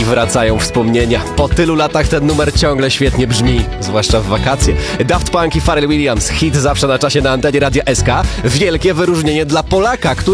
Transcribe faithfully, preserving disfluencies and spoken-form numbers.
I wracają wspomnienia. Po tylu latach ten numer ciągle świetnie brzmi, zwłaszcza w wakacje. Daft Punk i Pharrell Williams, hit zawsze na czasie na antenie Radia S K. Wielkie wyróżnienie dla Polaka, który